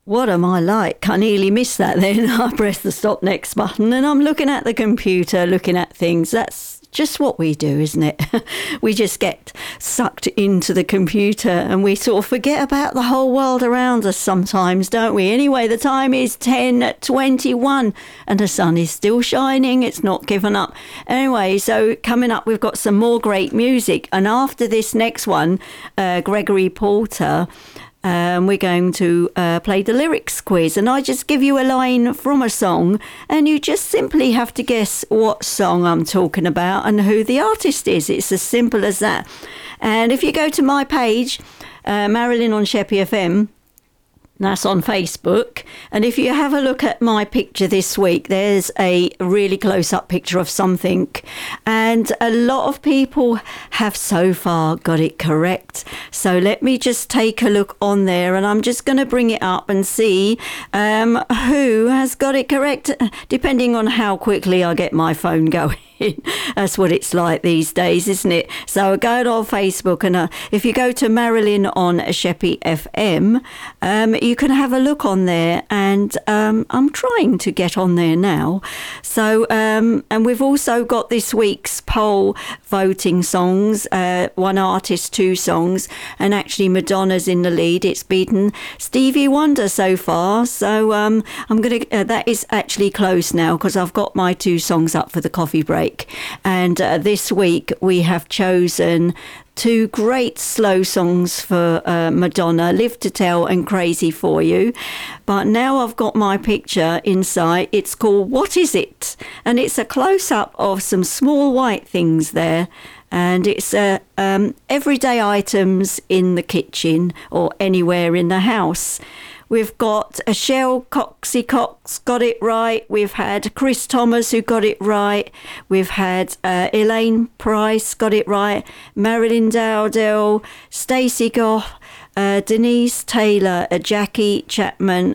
What am I like? I nearly missed that then. I pressed the stop next button and I'm looking at the computer, looking at things. That's just what we do, isn't it? We just get sucked into the computer and we sort of forget about the whole world around us sometimes, don't we? Anyway, the time is 10:21 and the sun is still shining. It's not given up. Anyway, so coming up, we've got some more great music. And after this next one, Gregory Porter, we're going to play the lyrics quiz, and I just give you a line from a song and you just simply have to guess what song I'm talking about and who the artist is. It's as simple as that. And if you go to my page, Marilyn on Sheppey FM, that's on Facebook. And if you have a look at my picture this week, there's a really close-up picture of something. And a lot of people have so far got it correct. So let me just take a look on there. And I'm just going to bring it up and see who has got it correct, depending on how quickly I get my phone going. That's what it's like these days, isn't it? So go on Facebook, and if you go to Marilyn on Sheppey FM, you can have a look on there, and I'm trying to get on there now. So and we've also got this week's poll voting songs, one artist, two songs, and actually Madonna's in the lead. It's beaten Stevie Wonder so far. So I'm gonna that is actually close now because I've got my two songs up for the coffee break. And this week we have chosen two great slow songs for Madonna, Live to Tell and Crazy for You. But now I've got my picture inside. It's called What Is It? And it's a close-up of some small white things there. And it's everyday items in the kitchen or anywhere in the house. We've got Shell Coxie Cox got it right. We've had Chris Thomas who got it right. We've had Elaine Price got it right. Marilyn Dowdell, Stacey Goff, Denise Taylor, Jackie Chapman,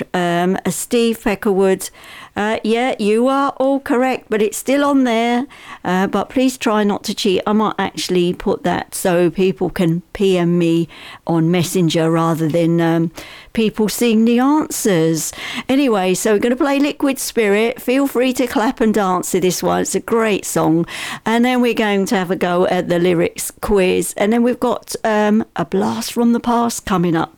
Steve Peckerwood. Yeah, you are all correct, but it's still on there. But please try not to cheat. I might actually put that so people can PM me on Messenger rather than people seeing the answers. Anyway, so we're going to play Liquid Spirit. Feel free to clap and dance to this one. It's a great song. And then we're going to have a go at the lyrics quiz. And then we've got a blast from the past coming up.